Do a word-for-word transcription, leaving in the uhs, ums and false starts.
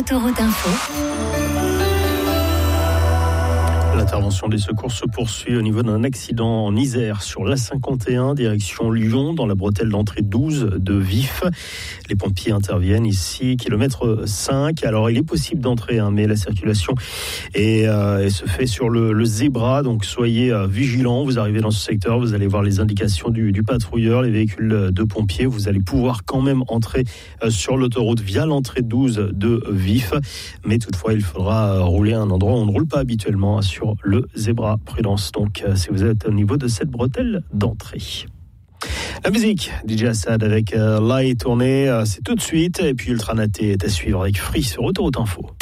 Autoroute Info. L'intervention des secours se poursuit au niveau d'un accident en Isère sur l'A cinquante et un, direction Lyon, dans la bretelle d'entrée douze de Vif. Les pompiers interviennent ici, kilomètre cinq. Alors, il est possible d'entrer, hein, mais la circulation est, euh, se fait sur le, le zébra. Donc, soyez euh, vigilants. Vous arrivez dans ce secteur, vous allez voir les indications du, du patrouilleur, les véhicules de pompiers. Vous allez pouvoir quand même entrer euh, sur l'autoroute via l'entrée douze de Vif. Mais toutefois, il faudra euh, rouler à un endroit où on ne roule pas habituellement, sur le zébra. Prudence donc si vous êtes au niveau de cette bretelle d'entrée. La musique, D J Assad avec euh, Light tourné, euh, c'est tout de suite. Et puis Ultra Naté est à suivre avec Free sur Autoroute Info.